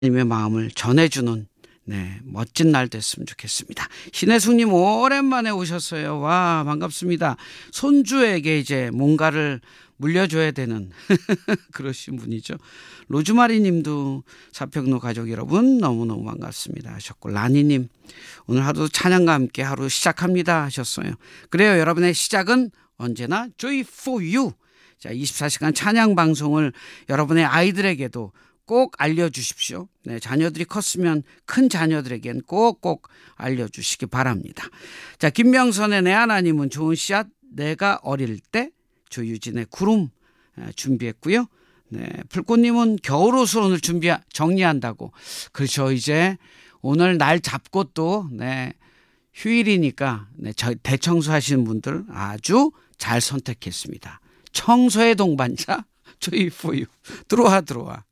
님의 마음을 전해주는 멋진 날 됐으면 좋겠습니다. 신혜숙님 오랜만에 오셨어요. 와, 반갑습니다. 손주에게 이제 뭔가를 물려줘야 되는 그러신 분이죠. 로즈마리 님도 사평로 가족 여러분 너무너무 반갑습니다 하셨고, 라니님 오늘 하루 찬양과 함께 하루 시작합니다 하셨어요. 그래요, 여러분의 시작은 언제나 Joy for you. 자, 24시간 찬양 방송을 여러분의 아이들에게도 꼭 알려주십시오. 자녀들이 컸으면 큰 자녀들에겐 꼭꼭 알려주시기 바랍니다. 자, 김명선의 내 하나님은 좋은 씨앗, 내가 어릴 때, 조유진의 구름 준비했고요. 풀꽃님은 겨울옷을 오늘 정리한다고. 그렇죠. 이제 오늘 날 잡고 또 휴일이니까 대청소하시는 분들 아주 잘 선택했습니다. 청소의 동반자 Joy for you. 들어와.